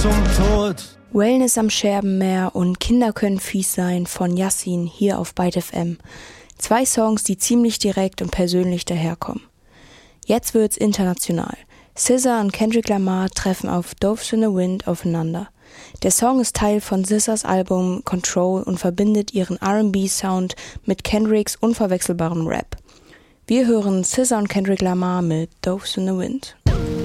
zum Tod. Wellness am Scherbenmeer und Kinder können fies sein von Yassin hier auf Byte FM. 2 Songs, die ziemlich direkt und persönlich daherkommen. Jetzt wird's international. SZA und Kendrick Lamar treffen auf Doves in the Wind aufeinander. Der Song ist Teil von SZAs Album Control und verbindet ihren R&B-Sound mit Kendricks unverwechselbarem Rap. Wir hören SZA und Kendrick Lamar mit Doves in the Wind.